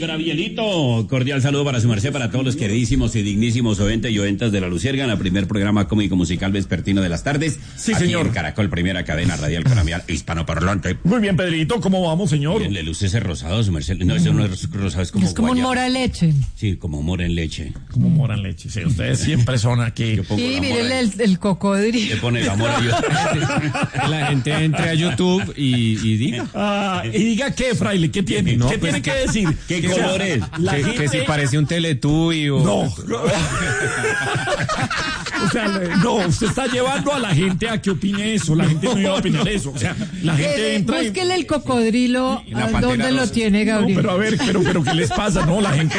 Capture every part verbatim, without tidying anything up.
Gabrielito, cordial saludo para su merced, para todos los queridísimos y dignísimos oyentes y oyentas de La Luciérgana, el primer programa cómico musical vespertino de las tardes. Sí, aquí señor. en Caracol, primera cadena radial colombiana hispanoparlante. Muy bien, Pedrito, ¿cómo vamos, señor? Bien, le luce ese rosado, su merced. No, ese no es rosado, es como Es como un guayaba. mora leche. Sí, como mora en leche. Como mora en leche, sí, ustedes siempre son aquí. Yo pongo Sí, la miren mora el, el Le cocodrilo. pone la mora y yo. Que la gente entre a YouTube y, y diga. Ah, y diga qué, fraile, ¿qué tiene? No, ¿Qué pues, tiene que que- decir? ¿Qué O sea, color es? la Que, gente... que si parece un Teletubby o... No. O sea, le- no, usted está llevando a la gente a que opine eso. La gente no iba a opinar eso. O sea, la gente Eh, entra y... Búsquele el cocodrilo. Y la ¿A pantera ¿Dónde lo rosa. tiene, No, Gabriel? pero a ver, pero, pero ¿qué les pasa? No, la gente...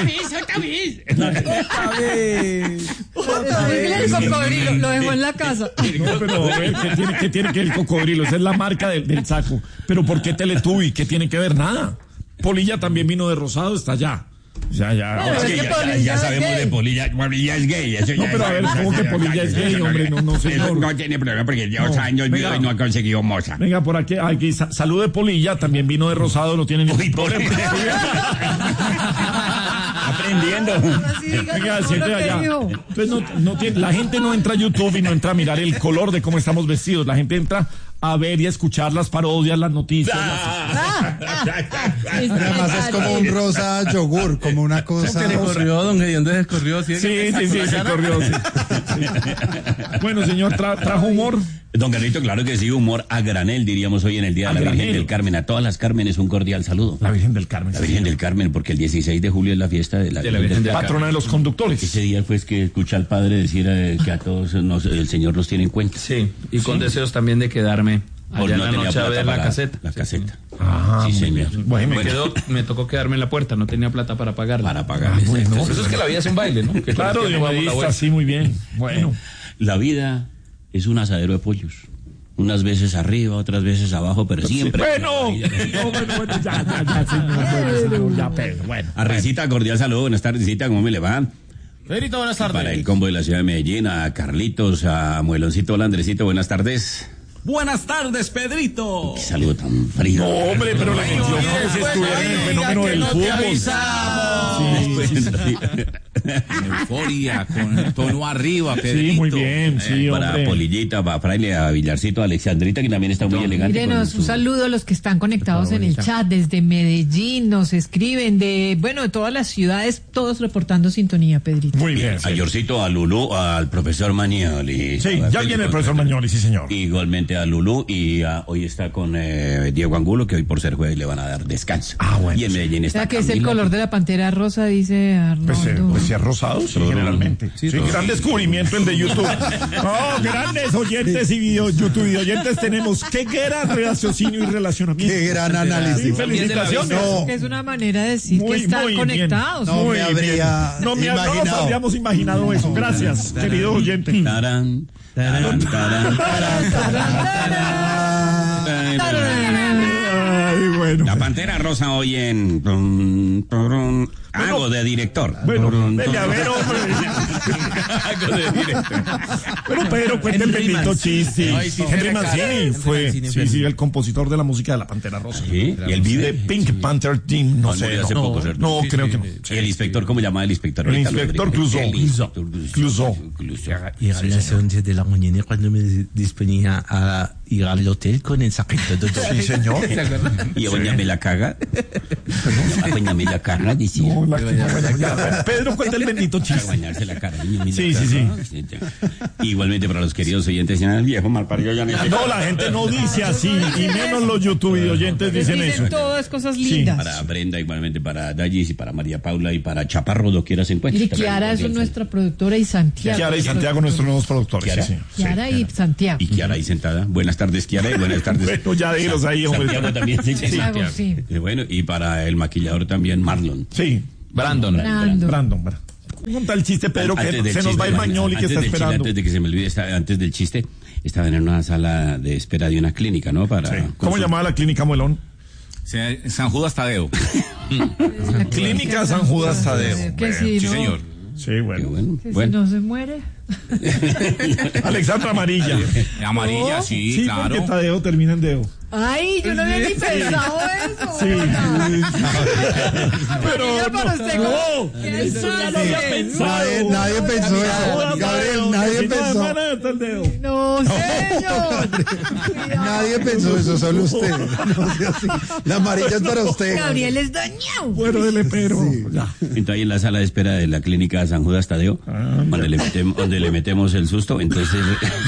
Búsquele el cocodrilo. Lo dejó en la casa. No, pero a ver, ¿qué tiene, qué tiene que ver el cocodrilo? Esa es la marca del, del saco. Pero ¿por qué Teletubby? ¿Qué tiene que ver? Nada. Polilla también vino de rosado, está allá. Ya, ya. Pero Es es que que ya, ya- Polilla ya es sabemos gay. de Polilla. Polilla es gay. Eso No, ya pero a ver, ¿cómo que Polilla es gay, hombre? No, no, señor. Eso no tiene problema porque lleva dos No, años vivo venga. y no ha conseguido moza. Venga, por aquí, aquí sa- salud de Polilla, también vino de rosado, no tiene ningún Uy, por problema. Aprendiendo. Así diga Venga, todo siente lo que allá. dijo. Entonces, no, no tiene, la gente no entra a YouTube y no entra a mirar el color de cómo estamos vestidos. La gente entra a ver y a escuchar las parodias, las noticias. las- Además es como un rosa yogur, como una cosa. Se le corrió, don Gediondo se corrió. ¿Sí? Sí, sí, sí, se corrió. Sí. Sí. Bueno, señor, tra- trajo humor. Don Carlito, claro que sí, humor a granel, diríamos hoy en el Día de A la Virgen granel. del Carmen. A todas las Cármenes un cordial saludo. La Virgen del Carmen. La Virgen del Carmen, porque el dieciséis de julio es la fiesta de la, De la Virgen del Patrona de los conductores. Ese día fue que escuché al padre decir eh, que a todos nos- el Señor nos tiene en cuenta. Sí, y con deseos también de quedarme Por allá en no la tenía noche a plata ver la para caseta. La caseta. Ah, Sí, muy señor. bien. Bueno, Me, quedó, me tocó quedarme en la puerta, no tenía plata para pagarla. Para pagar. bueno. Por eso es que la vida es un baile, ¿no? Que Claro, con el tiempo damos la Dionisista, vuelta. sí, muy bien. Bueno. La vida es un asadero de pollos. Unas veces arriba, otras veces abajo, pero siempre. Bueno, no, bueno, bueno, ya, ya, ya, señor, bueno, señor, ya, pero, bueno. A Recita, cordial saludo. Buenas tardes, Recita, ¿cómo me le va? Pedrito, buenas tardes. Para el combo de la ciudad de Medellín, a Carlitos, a Mueloncito, hola Andresito, buenas tardes. Buenas tardes, Pedrito. Qué saludo tan frío. No, hombre, pero la metió como si estuviera en el fenómeno del fútbol. Sí, sí, sí. Euforia, con el tono arriba, Pedrito. Sí, muy bien, sí, Para hombre. Polillita, para Fraile, a Villarcito, a Alexandrita, que también está muy elegante. con Mírenos, su- un saludo a los que están conectados en el chat desde Medellín, nos escriben de, bueno, de todas las ciudades, todos reportando sintonía, Pedrito. Muy bien. A Yorcito, a Lulú, al profesor Mañoli. Sí, ya viene el profesor Mañoli, sí, señor. Igualmente a Lulú y a- hoy está con eh, Diego Angulo, que hoy por ser jueves le van a dar descanso. Ah, bueno, Y en Medellín O está sea, que es el Camila. color de la pantera rosa, dice Pues, eh, Arnoldo. pues si es rosado, sí, generalmente. Sí, gran descubrimiento el de YouTube. No, grandes oyentes y video, YouTube y oyentes tenemos. Qué gran raciocinio y relacionamiento. Qué gran Sí, análisis. felicitaciones. No, Que es una manera de decir Muy, que están muy bien. conectados. No, Muy me habría bien. No, me, no nos imaginado. habríamos imaginado eso. Gracias, querido oyente. Tarán, tarán, tarán, Ay, bueno. La Pantera Rosa hoy en... tun, turun, Hago de director. Bueno, Turun, venga, a turun. ver, hombre. Hago de director. Pero Pedro, cuenta el Henry bendito Mancini. chiste. Ay, sí, Henry Henry Mancini Mancini fue, Mancini, sí, sí, el compositor de la música de la Pantera Rosa. Sí, y él vive De Pink Panther Team, no Ah, sé. murió hace no, poco, ¿cierto? no, Sí, creo sí, que no. sí. ¿Y el inspector cómo llamaba el inspector? El Ahorita lo inspector averiguo. Clouseau. El inspector Clouseau. Clouseau. Ir a las once de la mañana cuando me disponía a ir al hotel con el saquito de Sí, señor. Y a doña me la caga. A doña me la caga, decía. No, la- bueno, ya, Pedro, cuenta el bendito Para chiste. bañarse la cara. doña me la Sí, sí, caga. Sí, sí. Igualmente para los queridos oyentes, el viejo malparido ya no No, la gente no dice así, y menos los YouTube y oyentes dicen eso. Dicen todas cosas Sí. lindas. Para Brenda, igualmente para Dallis y para María Paula y para Chaparro, lo quiera se encuentra. Mire, Kiara es nuestra productora y Santiago. Kiara y Santiago, nuestros nuevos productores. Kiara. Sí, sí. Kiara y Santiago. Y Kiara ahí sentada. Buenas tardes, Kiara, y buenas tardes. Bueno, ya déjelos ahí, hombre. Santiago también. Sí, sí. Santiago, sí. Y bueno, y para el maquillador también, Marlon. Sí, Brandon. Brando. Brandon. Brandon. Monta el chiste, Pedro, que Antes del se nos chiste, va el Mañoli que antes está del chiste, esperando. Antes de que se me olvide, está- antes del chiste, estaban en una sala de espera de una clínica, ¿no? Para Sí. ¿Cómo consul- llamaba la clínica Muelón? Se- San Judas Tadeo. Clínica San Judas Tadeo. Que si Sí, no, señor. Sí, Qué bueno. bueno. que si Bueno, no se muere. Alexandra amarilla. Amarilla, sí, Sí, claro. porque Tadeo termina en Deo. Ay, yo no había ni pensado eso. Sí. Pero para usted, No, ¿qué eso ya lo hace? había pensado. Nadie, nadie pensó eso. Gabriel, nadie pensó. No, señor. Nadie pensó eso, solo usted. No sea así. La amarilla es para usted. Gabriel es dañado. Bueno, dele, pero. Ya. Entonces ahí en la sala de espera de la clínica San Judas Tadeo, Ah, donde, le metemos, donde le metemos el susto, entonces...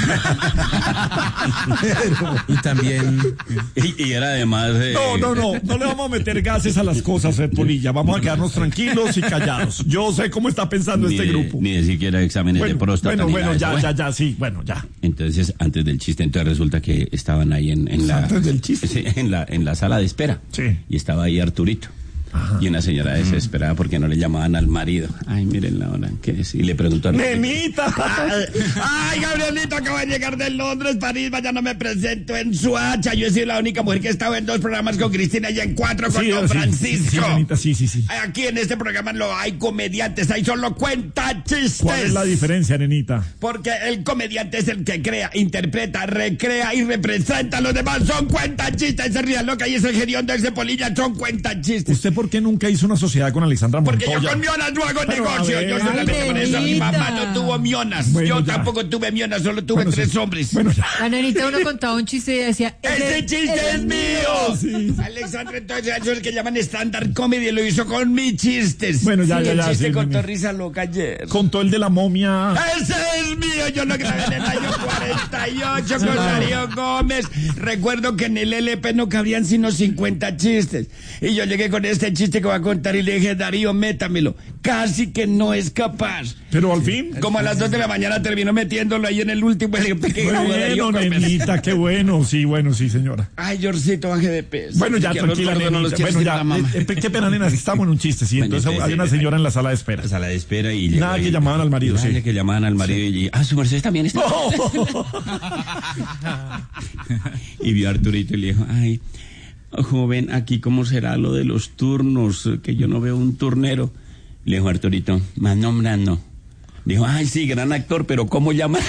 Y también y, y era además... eh, No, no, no, no le vamos a meter gases a las cosas, eh, Polilla. Vamos a quedarnos tranquilos y callados. Yo sé cómo está pensando Ni, este de, grupo. ni de siquiera exámenes Bueno, de próstata. bueno, ni bueno, nada de ya, eso. ya, ya, sí, bueno, ya. Entonces, antes del chiste, entonces resulta que estaban ahí en, en la... Antes del chiste. Sí, en la, en la sala de espera. Sí. Y estaba ahí Arturito. Y una señora desesperada porque no le llamaban al marido. Ay, miren la hora, ¿qué es? Y le preguntó a Arturito. ¡Nenita! Ay, Gabrielito, acabo de llegar de Londres, París, mañana me presento en Suacha. Yo he sido la única mujer que ha estado en dos programas con Cristina y en cuatro con Sí, Don sí, Francisco. sí, nenita, sí, sí, sí. Aquí en este programa no hay comediantes, hay solo cuentachistes. ¿Cuál es la diferencia, nenita? Porque el comediante es el que crea, interpreta, recrea y representa. Los demás son cuentachistes. Ese Ría Loca y ese Geriondo, ese Polilla son cuentachistes. ¿Usted por qué nunca hizo una sociedad con Alexandra Porque Montoya? yo con mionas no hago Pero, negocio. a ver, Yo ay, solamente por eso. Mi nenita. mamá no tuvo mionas. Bueno, yo ya. tampoco tuve mionas, solo tuve Bueno, tres sí. hombres. Bueno, ya. La nenita uno contaba un chiste y decía, ¡Ese chiste ese es mío! Sí. Alexandra, entonces, eso es el que llaman stand-up comedy, lo hizo con mis chistes. Bueno, ya, Sí, ya, el ya, chiste sí, contó nene. risa loca ayer. Contó el de la momia. ¡Ese es mío! Yo lo grabé en el año cuarenta y ocho con Darío Gómez. Recuerdo que en el L P no cabrían sino cincuenta chistes. Y yo llegué con este chiste que voy a contar y le dije, Darío, métamelo. Casi que no es capaz. Pero al fin. Como a las dos de la mañana terminó metiéndolo ahí en el último L P que grabó Darío Bueno, Gómez. nenita, qué bueno. Sí, bueno, sí, señora. Ay, Yorcito, baje de peso. Bueno, ya, Que a los tranquila, gordos no los nenita. quieres Bueno, decir ya. la mamá. eh, eh, qué pena, nena, estamos en un chiste, sí. Bueno, Entonces entonces, hay una eh, señora en la sala de espera. A la de espera y llegó Nada, y- que llamaban al marido, Nada, sí. que llamaban al marido y ah, su merced también está. Y vio a Arturito y le dijo, ay, joven, aquí cómo será lo de los turnos, que yo no veo un turnero. Le dijo Arturito, más nombrando. Dijo, ay, sí, gran actor, pero ¿cómo llama?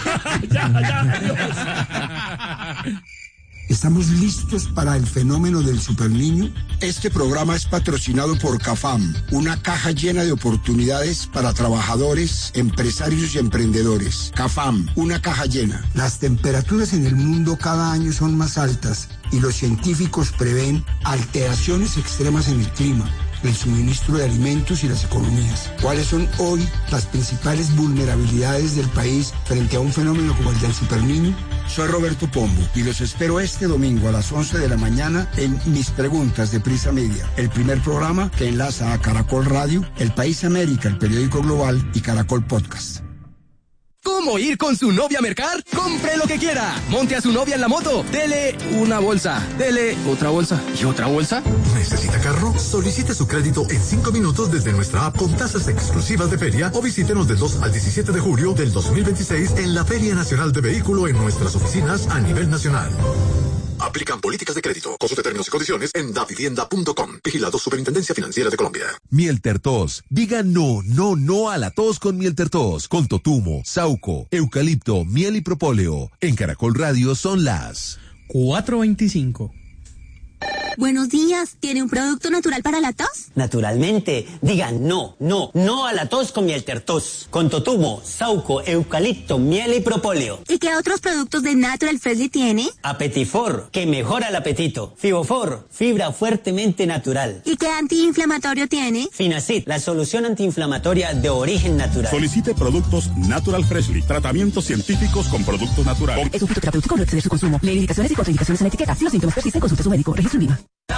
¿Estamos listos para el fenómeno del superniño? Este programa es patrocinado por CAFAM, una caja llena de oportunidades para trabajadores, empresarios y emprendedores. CAFAM, una caja llena. Las temperaturas en el mundo cada año son más altas y los científicos prevén alteraciones extremas en el clima, el suministro de alimentos y las economías. ¿Cuáles son hoy las principales vulnerabilidades del país frente a un fenómeno como el del superniño? Soy Roberto Pombo y los espero este domingo a las once de la mañana en Mis Preguntas de Prisa Media, el primer programa que enlaza a Caracol Radio, El País América, el periódico global y Caracol Podcast. ¿Cómo ir con su novia a mercar? Compre lo que quiera. Monte a su novia en la moto. Dele una bolsa. Dele otra bolsa. ¿Y otra bolsa? ¿Necesita carro? Solicite su crédito en cinco minutos desde nuestra app con tasas exclusivas de feria o visítenos del dos al diecisiete de julio del dos mil veintiséis en la Feria Nacional de Vehículo en nuestras oficinas a nivel nacional. Aplican políticas de crédito. Consulte términos y condiciones en davivienda punto com. Vigilado Superintendencia Financiera de Colombia. Mieltertos. Diga no, no, no a la tos con Mieltertos. Con totumo, sauco, eucalipto, miel y propóleo. En Caracol Radio son las cuatro veinticinco. Buenos días, ¿tiene un producto natural para la tos? Naturalmente, digan no, no, no a la tos con Mieltertos, con totumo, sauco, eucalipto, miel y propóleo. ¿Y qué otros productos de Natural Freshly tiene? Apetifor, que mejora el apetito. Fibofor, fibra fuertemente natural. ¿Y qué antiinflamatorio tiene? Finacid, la solución antiinflamatoria de origen natural. Solicite productos Natural Freshly, tratamientos científicos con productos naturales. Es un fitoterapéutico, no exceder su consumo. Lee indicaciones y contraindicaciones en la etiqueta. Si los síntomas persisten, consulte a su médico. Registro en viva.